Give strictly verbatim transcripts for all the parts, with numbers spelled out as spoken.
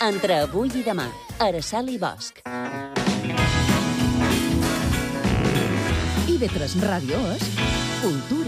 entre avui i demà. Araceli Bosch. I ve tres Ràdio és cultura.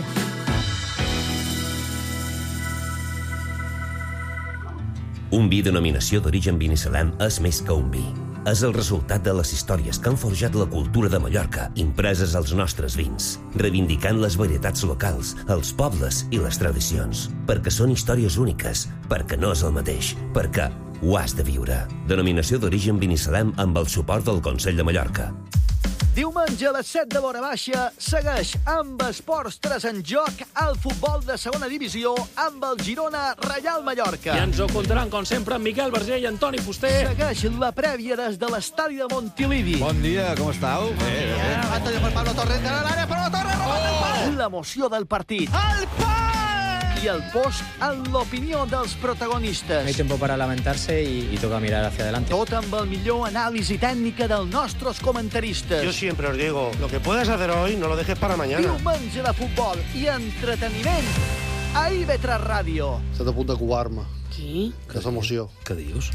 Un vi denominació d'origen vinissalem és més que un vi. És el resultat de les històries que han forjat la cultura de Mallorca, impreses als nostres vins, reivindicant les varietats locals, els pobles i les tradicions. Perquè són històries úniques, perquè no és el mateix, perquè ho has de viure. Denominació d'origen vinissalem amb el suport del Consell de Mallorca. Diumenge a les set de l'hora baixa segueix amb Esports tres en joc el futbol de segona divisió amb el Girona Reial Mallorca. I ens ho contaran, com sempre, Miquel Verger i Antoni Fuster. Segueix la prèvia des de l'estadi de Montilivi. Bon dia, com estàu? Bon dia. Antonio per Pablo Torres de l'àrea, però la Torre roba el pal. L'emoció del partit. El pal! I el post en l'opinió dels protagonistes. No hay tiempo para lamentarse y, y toca mirar hacia adelante. Tot amb el millor anàlisi tècnica dels nostres comentaristes. Yo siempre os digo, lo que puedas hacer hoy no lo dejes para mañana. Diumenge de futbol i entreteniment a I V tres Ràdio. Estic a punt de covar-me. Qui? Que és emoció. Què dius?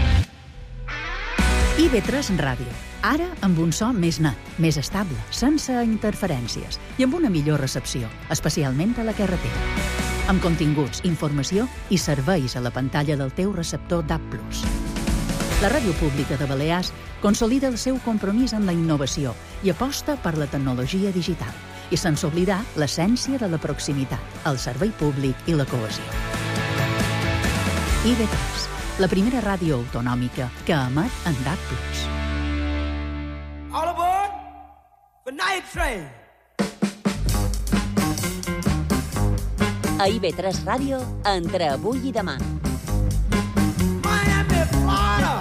I ve tres Ràdio. Ara amb un so més net, més estable, sense interferències i amb una millor recepció, especialment a la carretera. Amb continguts, informació i serveis a la pantalla del teu receptor D A B plus. La Ràdio Pública de Balears consolida el seu compromís amb la innovació i aposta per la tecnologia digital, i sense oblidar l'essència de la proximitat, el servei públic i la cohesió. I V tres, la primera ràdio autonòmica que emet en D A B plus. All aboard for Night Train! A I V tres Ràdio, entre avui i demà. Miami, Florida!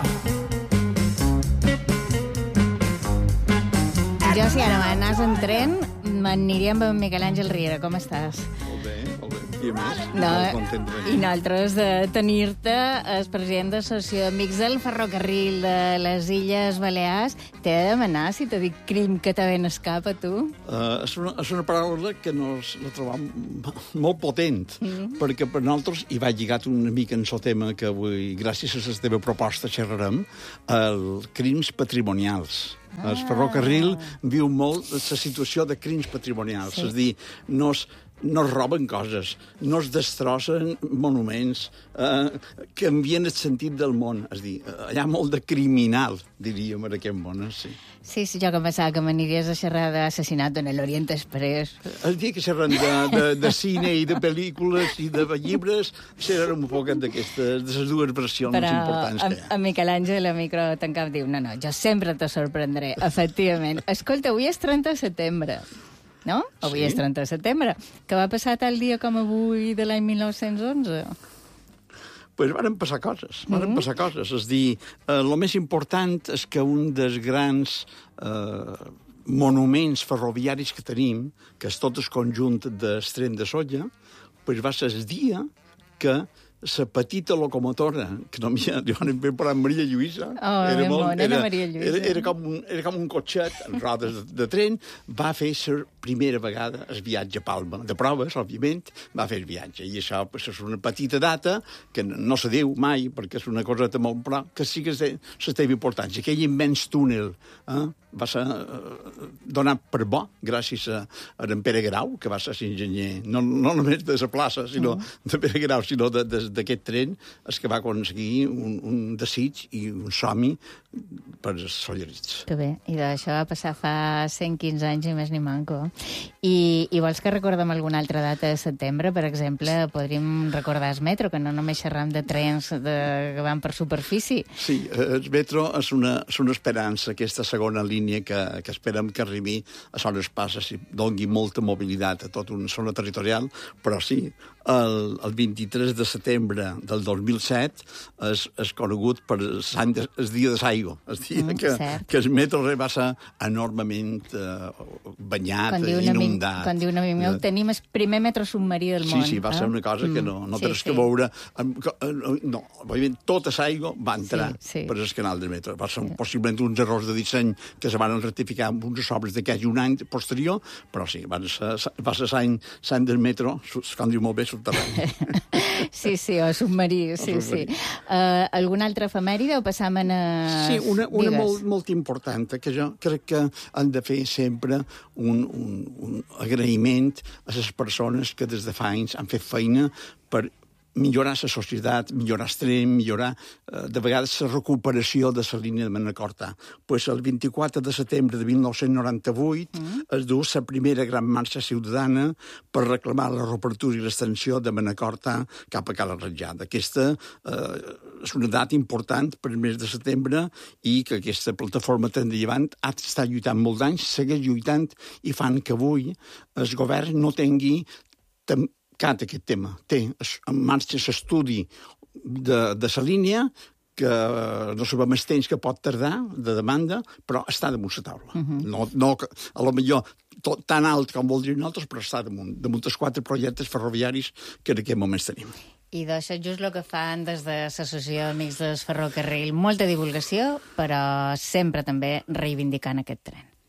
Jo, si ara m'anàs en tren, m'aniria amb en Miquel Àngel Riera. Com estàs? Molt bé, molt bé. I a més, No, molt content de I venir. nosaltres de tenir-te, el president de l'Associació d'Amics del Ferrocarril de les Illes Balears. T'he de demanar si t'ha dit crim que te ben escapa, tu. Uh, és, una, és una paraula que nos la trobam molt potent, mm. perquè per nosaltres, i va lligat una mica en el tema que avui, gràcies a la teva proposta, xerrarem, el crims patrimonials. Ah. El ferrocarril viu molt la situació de crims patrimonials, sí. És a dir, no es, no es roben coses, no es destrossen monuments, eh, canvien el sentit del món. És a dir, hi ha molt de criminal, diríem, en aquest món, sí. Sí, sí, jo que pensava que m'aniries a xerrar d'assassinat en l'Orient Express. El dia que xerren de, de, de cine i de pel·lícules i de llibres, xerrarem un poc d'aquestes, de les dues versions Però importants que hi ha. a, a Miquel Àngel, a micro tancat, diu, no, no, jo sempre te sorprendré, efectivament. Escolta, avui és trenta de setembre, no? Avui Sí. és trenta de setembre. Què va passar tal dia com avui de l'any mil nou-cents onze? Pues van passar coses, van mm. passar coses. És a dir, eh, el més important és que un dels grans eh, monuments ferroviaris que tenim, que és tot el conjunt del tren de Sóller, pues va ser el dia que la petita locomotora, que no m'hi jo anem ben parlant Maria Lluïsa, Oh, era, molt, mona, era, Maria Lluïsa. era, era, com un, era com un cotxet amb rodes de, de tren, va fer la primera vegada el viatge a Palma. De proves, òbviament, va fer el viatge. I això pues, és una petita data que no se diu mai, perquè és una coseta molt... però que sí que és de la teva importància. Aquell immens túnel eh, va ser eh, donat per bo gràcies a, a en Pere Grau, que va ser enginyer, no, no només de la plaça, sinó mm. de Pere Grau, sinó de, de, d'aquest tren, és que va aconseguir un, un desig i un somni per als sollerits. Que bé, i d'això va passar fa cent quinze anys i més ni manco. I, i vols que recordem alguna altra data de setembre? Per exemple, podríem recordar el metro, que no només xerram de trens de, que van per superfície. Sí, el metro és una, és una esperança, aquesta segona línia que, que esperem que arribi a zones passes i doni molta mobilitat a tota una zona territorial, però sí, el, el vint-i-tres de setembre del dos mil set és, és conegut per el, de, el dia de Saigo, el dia mm, que, que el metro va ser enormement eh, banyat, quan inundat. Quan diu un amic meu, tenim el primer metro submarí del món. Sí, sí, va ser una cosa que no, no sí, tens sí. que veure... No, òbviament, tot a Saigo va entrar sí, sí. per el canal del metro. Va ser sí. possiblement uns errors de disseny que se van rectificar amb uns sobres d'aquí un any posterior, però sí, van ser, va ser l'any del metro, com diu molt bé, subterrani. Sí, sí, o submarí, sí, sí. Uh, alguna altra efemèride o passam a... Sí, una, una molt, molt important, que jo crec que han de fer sempre un, un, un agraïment a les persones que des de fa anys han fet feina per millorar la societat, millorar el tren, millorar, eh, de vegades, la recuperació de la línia de Manacorta. Pues el vint-i-quatre de setembre de mil nou-cents noranta-vuit mm. es du la primera gran marxa ciutadana per reclamar la reobertura i l'extensió de Manacorta cap a Cala Ratjada. Aquesta eh, és una data important per el mes de setembre i que aquesta plataforma tan de llevant ha estat lluitant molts anys, segueix lluitant i fan que avui el govern no tingui tam- cat aquest tema. Té en marxa l'estudi de, de la línia, que no sabem el temps que pot tardar de demanda, però està damunt la taula. Uh -huh. No, no, a lo millor tot, tan alt com voldríem nosaltres, però està damunt, damunt els quatre projectes ferroviaris que en aquest moment tenim. I d'això just el que fan des de l'Associació d'Amics del Ferrocarril. Molta divulgació, però sempre també reivindicant aquest tren.